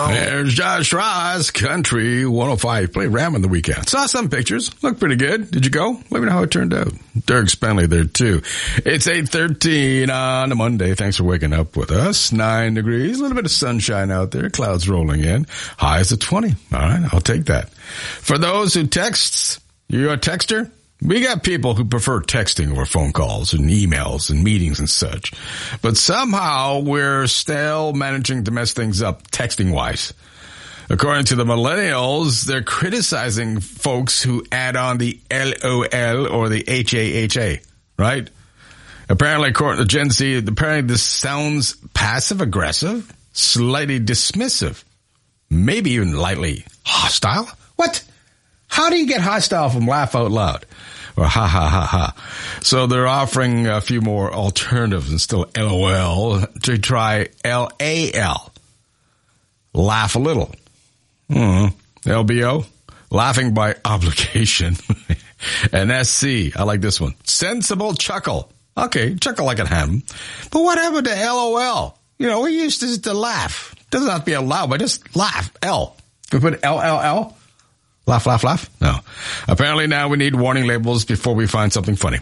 There's Josh Ross, Country 105. Played Ram on the weekend. Saw some pictures. Looked pretty good. Did you go? Let me know how it turned out. Dirk Spenley there too. It's 8:13 on a Monday. Thanks for waking up with us. 9 degrees. A little bit of sunshine out there. Clouds rolling in. Highs at 20. All right. I'll take that. For those who texts, you're a texter? We got people who prefer texting over phone calls and emails and meetings and such. But somehow we're still managing to mess things up texting-wise. According to the millennials, they're criticizing folks who add on the LOL or the HAHA, right? Apparently, according to Gen Z, apparently this sounds passive-aggressive, slightly dismissive, maybe even lightly hostile. What? How do you get hostile from laugh out loud? Or ha ha ha ha. So they're offering a few more alternatives and still LOL to try LAL. Laugh a little. LBO. Laughing by obligation. And SC. I like this one. Sensible chuckle. Okay, chuckle like it happened. But what happened to LOL? You know, we used to laugh. Doesn't have to be loud, but just laugh. L. Can we put LLL? Laugh, laugh, laugh? No. Apparently now we need warning labels before we find something funny.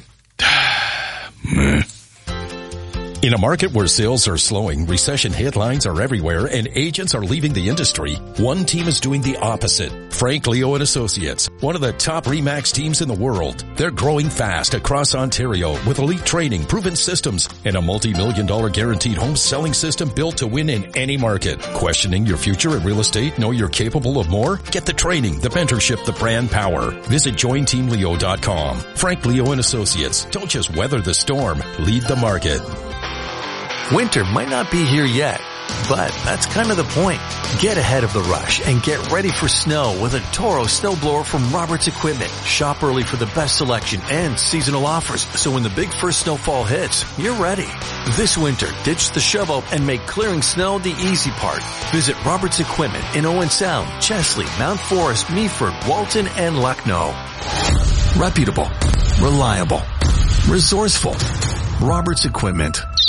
In a market where sales are slowing, recession headlines are everywhere, and agents are leaving the industry, one team is doing the opposite. Frank Leo and Associates, one of the top RE/MAX teams in the world. They're growing fast across Ontario with elite training, proven systems, and a multi-million-dollar guaranteed home selling system built to win in any market. Questioning your future in real estate? Know you're capable of more? Get the training, the mentorship, the brand power. Visit jointeamleo.com. Frank Leo and Associates. Don't just weather the storm. Lead the market. Winter might not be here yet, but that's kind of the point. Get ahead of the rush and get ready for snow with a Toro snowblower from Roberts Equipment. Shop early for the best selection and seasonal offers, so when the big first snowfall hits, you're ready. This winter, ditch the shovel and make clearing snow the easy part. Visit Roberts Equipment in Owen Sound, Chesley, Mount Forest, Meaford, Walton, and Lucknow. Reputable, reliable, resourceful. Roberts Equipment.